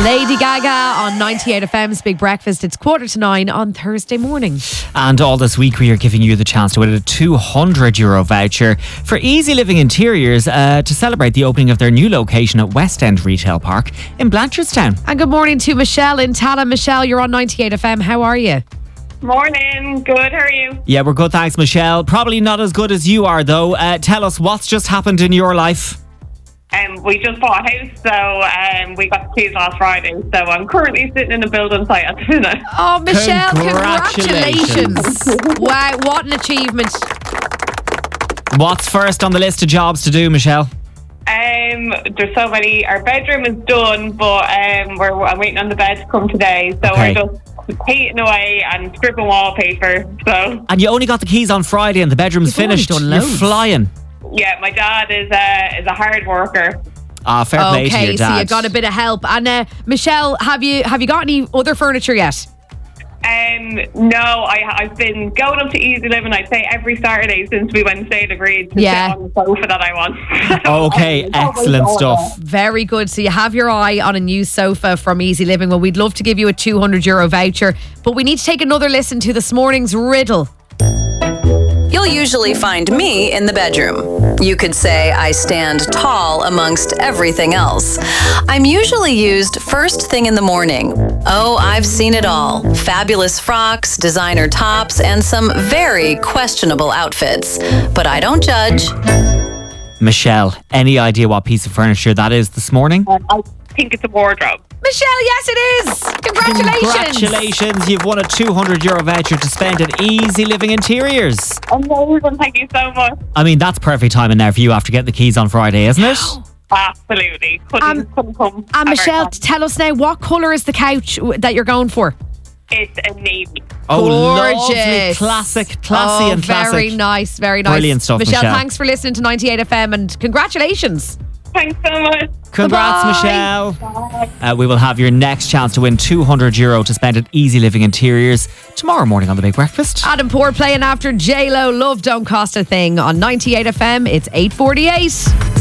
Lady Gaga on 98 FM's Big Breakfast. It's 8:45 on Thursday morning. And all this week we are giving you the chance to win a €200 voucher for Easy Living Interiors to celebrate the opening of their new location at West End Retail Park in Blanchardstown. And good morning to Michelle in Tala. Michelle, you're on 98 FM. How are you? Morning. Good. How are you? Yeah, we're good, thanks, Michelle. Probably not as good as you are, though. Tell us what's just happened in your life. We just bought a house, so we got the keys last Friday. So I'm currently sitting in a building site at the minute. Oh, Michelle, Congratulations. Wow, what an achievement. What's first on the list of jobs to do, Michelle? There's so many. Our bedroom is done, but I'm waiting on the bed to come today. So Okay. we're just painting away and stripping wallpaper. So And you only got the keys on Friday and the bedroom's You've only finished. done You're loads. flying. yeah, my dad is a hard worker. Fair play to your Okay, dad. so you got a bit of help. And Michelle, have you got any other furniture yet? No, I've been going up to Easy Living, I'd say every Saturday since we went to agreed to Yeah. sit on the sofa that I want. Okay, excellent stuff. Very good. So you have your eye on a new sofa from Easy Living. Well, we'd love to give you a €200 voucher, but we need to take another listen to this morning's riddle. You'll usually find me in the bedroom. You could say I stand tall amongst everything else. I'm usually used first thing in the morning. Oh, I've seen it all. Fabulous frocks, designer tops, and some very questionable outfits. But I don't judge. Michelle, any idea what piece of furniture that is this morning? I think it's a wardrobe. Michelle, yes, it is. Congratulations. Congratulations, you've won a €200 voucher to spend at Easy Living Interiors. Amazing, thank you so much. I mean, that's perfect timing there for you after getting the keys on Friday, isn't it? Absolutely. Couldn't come. And ever. Michelle, tell us now, what colour is the couch that you're going for? It's a navy. Oh, lovely. Gorgeous. Classy Oh, and classic. very nice, very nice. Brilliant stuff, Michelle, Michelle. thanks for listening to 98 FM and congratulations. Thanks so much. Congrats, Bye-bye. Michelle. We will have your next chance to win €200 to spend at Easy Living Interiors tomorrow morning on The Big Breakfast. Adam Poor playing after J-Lo. Love Don't Cost a Thing on 98 FM. It's 8:48.